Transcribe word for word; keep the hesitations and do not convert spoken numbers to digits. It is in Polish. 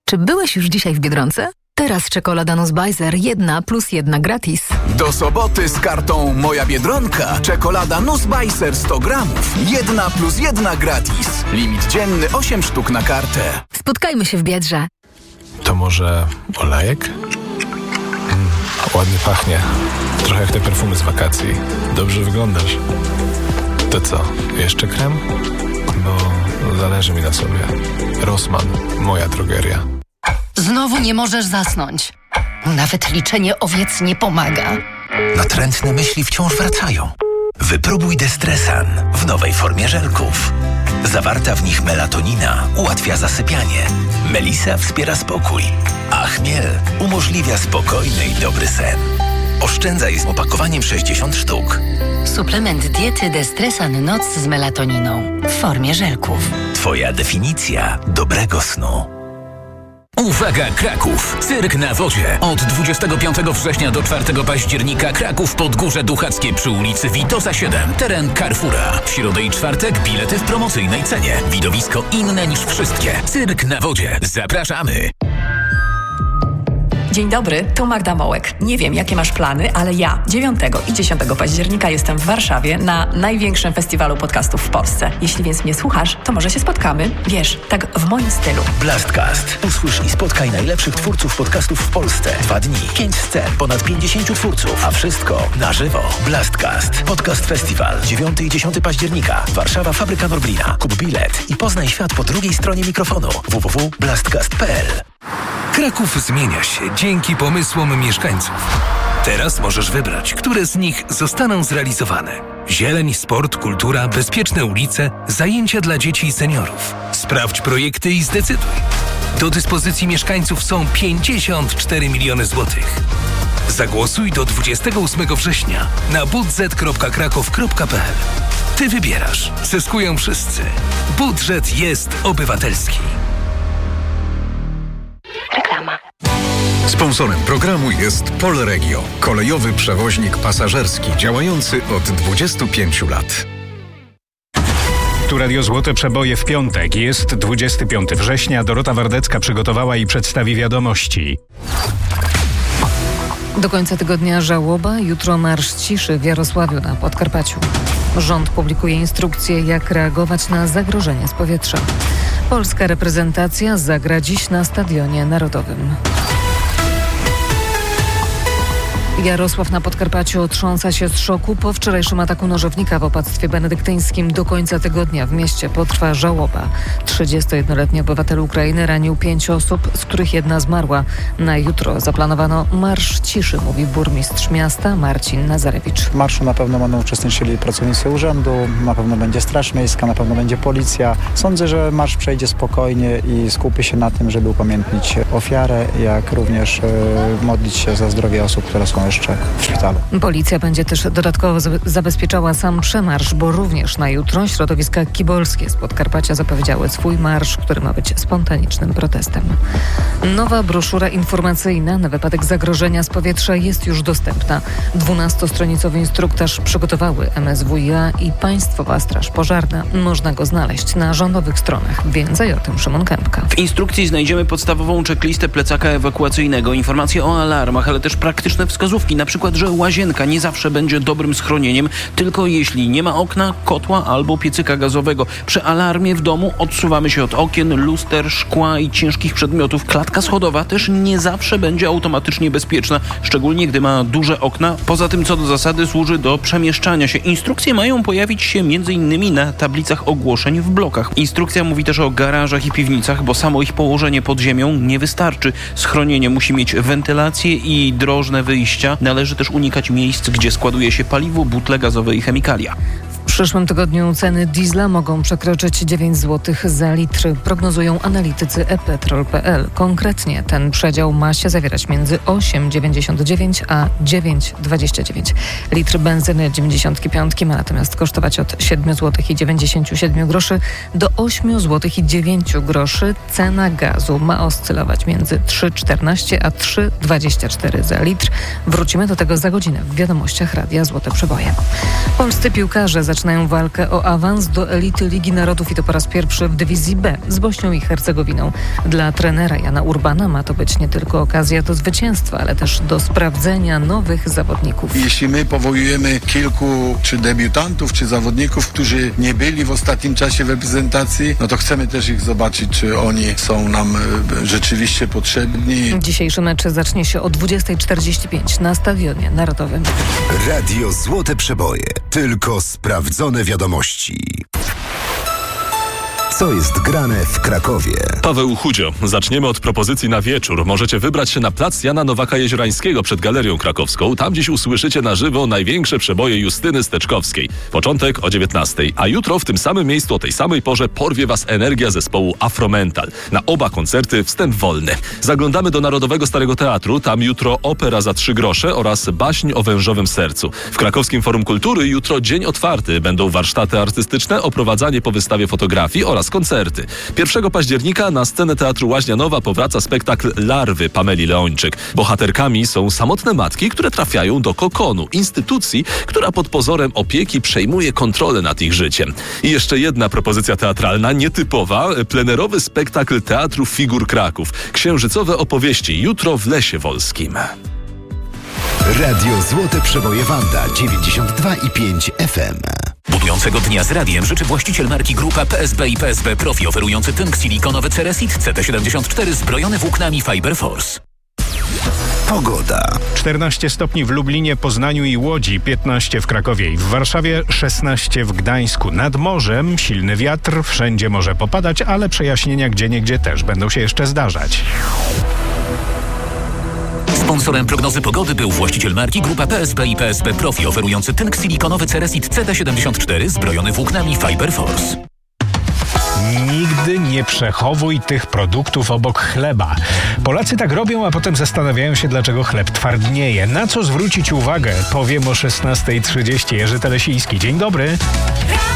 Czy byłeś już dzisiaj w Biedronce? Teraz czekolada Nussbeiser jedna plus jedna gratis. Do soboty z kartą Moja Biedronka. Czekolada Nussbeiser sto gramów. jedna plus jedna gratis. Limit dzienny osiem sztuk na kartę. Spotkajmy się w Biedrze. To może olejek? Mm, ładnie pachnie. Trochę jak te perfumy z wakacji. Dobrze wyglądasz. To co, jeszcze krem? Bo zależy mi na sobie. Rossmann, moja drogeria. Znowu nie możesz zasnąć. Nawet liczenie owiec nie pomaga. Natrętne myśli wciąż wracają. Wypróbuj Destresan w nowej formie żelków. Zawarta w nich melatonina ułatwia zasypianie. Melisa wspiera spokój, a chmiel umożliwia spokojny i dobry sen. Oszczędzaj z opakowaniem sześćdziesiąt sztuk. Suplement diety Destresan Noc z melatoniną w formie żelków. Twoja definicja dobrego snu. Uwaga Kraków! Cyrk na wodzie. Od dwudziestego piątego września do czwartego października Kraków Podgórze Duchackie przy ulicy Witosa siedem. Teren Carrefoura. W środę i czwartek bilety w promocyjnej cenie. Widowisko inne niż wszystkie. Cyrk na wodzie. Zapraszamy! Dzień dobry, tu Magda Mołek. Nie wiem, jakie masz plany, ale ja dziewiątego i dziesiątego października jestem w Warszawie na największym festiwalu podcastów w Polsce. Jeśli więc mnie słuchasz, to może się spotkamy. Wiesz, tak w moim stylu. Blastcast. Usłysz i spotkaj najlepszych twórców podcastów w Polsce. Dwa dni, pięć scen, ponad pięćdziesięciu twórców, a wszystko na żywo. Blastcast. Podcast Festiwal. dziewiątego i dziesiątego października. Warszawa, Fabryka Norblina. Kup bilet i poznaj świat po drugiej stronie mikrofonu. w w w kropka blastcast kropka p l. Kraków zmienia się dzięki pomysłom mieszkańców. Teraz możesz wybrać, które z nich zostaną zrealizowane. Zieleń, sport, kultura, bezpieczne ulice, zajęcia dla dzieci i seniorów. Sprawdź projekty i zdecyduj. Do dyspozycji mieszkańców są pięćdziesiąt cztery miliony złotych. Zagłosuj do dwudziestego ósmego września na budżet kropka kraków kropka p l. Ty wybierasz. Zyskują wszyscy. Budżet jest obywatelski. Reklama. Sponsorem programu jest Polregio, kolejowy przewoźnik pasażerski działający od dwudziestu pięciu lat. Tu Radio Złote Przeboje w piątek. Jest dwudziestego piątego września. Dorota Wardecka przygotowała i przedstawi wiadomości. Do końca tygodnia żałoba, jutro marsz ciszy w Jarosławiu na Podkarpaciu. Rząd publikuje instrukcje, jak reagować na zagrożenie z powietrza. Polska reprezentacja zagra dziś na Stadionie Narodowym. Jarosław na Podkarpaciu otrząsa się z szoku po wczorajszym ataku nożownika w opactwie benedyktyńskim. Do końca tygodnia w mieście potrwa żałoba. trzydziestojednoletni obywatel Ukrainy ranił pięć osób, z których jedna zmarła. Na jutro zaplanowano marsz ciszy, mówi burmistrz miasta Marcin Nazarewicz. W marszu na pewno będą uczestniczyli pracownicy urzędu, na pewno będzie Straż Miejska, na pewno będzie policja. Sądzę, że marsz przejdzie spokojnie i skupi się na tym, żeby upamiętnić ofiarę, jak również e, modlić się za zdrowie osób, które są jeszcze w szpitalu. Policja będzie też dodatkowo zabezpieczała sam przemarsz, bo również na jutro środowiska kibolskie z Podkarpacia zapowiedziały swój marsz, który ma być spontanicznym protestem. Nowa broszura informacyjna na wypadek zagrożenia z powietrza jest już dostępna. dwunastostronicowy instruktaż przygotowały M S W i A i Państwowa Straż Pożarna. Można go znaleźć na rządowych stronach. Więcej o tym Szymon Kępka. W instrukcji znajdziemy podstawową checklistę plecaka ewakuacyjnego, informacje o alarmach, ale też praktyczne wskazówki. Na przykład, że łazienka nie zawsze będzie dobrym schronieniem, tylko jeśli nie ma okna, kotła albo piecyka gazowego. Przy alarmie w domu odsuwamy się od okien, luster, szkła i ciężkich przedmiotów. Klatka schodowa też nie zawsze będzie automatycznie bezpieczna, szczególnie gdy ma duże okna. Poza tym, co do zasady, służy do przemieszczania się. Instrukcje mają pojawić się między innymi na tablicach ogłoszeń w blokach. Instrukcja mówi też o garażach i piwnicach, bo samo ich położenie pod ziemią nie wystarczy. Schronienie musi mieć wentylację i drożne wyjścia. Należy też unikać miejsc, gdzie składuje się paliwo, butle gazowe i chemikalia. W przyszłym tygodniu ceny diesla mogą przekroczyć dziewięć złotych za litr, prognozują analitycy e petrol kropka p l. Konkretnie ten przedział ma się zawierać między osiem dziewięćdziesiąt dziewięć a dziewięć dwadzieścia dziewięć. Litr benzyny dziewięćdziesiąt pięć ma natomiast kosztować od siedem złotych dziewięćdziesiąt siedem groszy do osiem złotych dziewięć groszy. Cena gazu ma oscylować między trzy czternaście a trzy dwadzieścia cztery za litr. Wrócimy do tego za godzinę w wiadomościach Radia Złote Przeboje. Polscy piłkarze zaczynają zaczynają walkę o awans do elity Ligi Narodów i to po raz pierwszy w dywizji B z Bośnią i Hercegowiną. Dla trenera Jana Urbana ma to być nie tylko okazja do zwycięstwa, ale też do sprawdzenia nowych zawodników. Jeśli my powołujemy kilku czy debiutantów, czy zawodników, którzy nie byli w ostatnim czasie w reprezentacji, no to chcemy też ich zobaczyć, czy oni są nam rzeczywiście potrzebni. Dzisiejszy mecz zacznie się o dwudziesta czterdzieści pięć na Stadionie Narodowym. Radio Złote Przeboje. Tylko sprawdzone wiadomości. Co jest grane w Krakowie? Paweł Chudzio. Zaczniemy od propozycji na wieczór. Możecie wybrać się na plac Jana Nowaka-Jeziorańskiego przed Galerią Krakowską. Tam dziś usłyszycie na żywo największe przeboje Justyny Steczkowskiej. Początek o dziewiętnastej, a jutro w tym samym miejscu o tej samej porze porwie was energia zespołu Afromental. Na oba koncerty wstęp wolny. Zaglądamy do Narodowego Starego Teatru. Tam jutro opera za trzy grosze oraz baśń o wężowym sercu. W Krakowskim Forum Kultury jutro dzień otwarty. Będą warsztaty artystyczne, oprowadzanie po wystawie fotografii oraz koncerty. pierwszego października na scenę Teatru Łaźnia Nowa powraca spektakl Larwy Pameli Leończyk. Bohaterkami są samotne matki, które trafiają do kokonu, instytucji, która pod pozorem opieki przejmuje kontrolę nad ich życiem. I jeszcze jedna propozycja teatralna, nietypowa, plenerowy spektakl Teatru Figur Kraków. Księżycowe opowieści jutro w Lesie Wolskim. Radio Złote Przeboje Wanda dziewięćdziesiąt dwa i pięć F M. Budującego dnia z radiem życzy właściciel marki Grupa P S B i P S B Profi, oferujący tynk silikonowy Ceresit C T siedemdziesiąt cztery zbrojony włóknami Fiber Force. Pogoda. czternaście stopni w Lublinie, Poznaniu i Łodzi, piętnaście w Krakowie i w Warszawie, szesnaście w Gdańsku. Nad morzem silny wiatr, wszędzie może popadać, ale przejaśnienia gdzieniegdzie też będą się jeszcze zdarzać. Sponsorem prognozy pogody był właściciel marki Grupa P S B i P S B Profi, oferujący tynk silikonowy Ceresit C T siedemdziesiąt cztery zbrojony włóknami Fiber Force. Nigdy nie przechowuj tych produktów obok chleba. Polacy tak robią, a potem zastanawiają się, dlaczego chleb twardnieje. Na co zwrócić uwagę? Powiem o szesnasta trzydzieści. Jerzy Telesiński. Dzień dobry.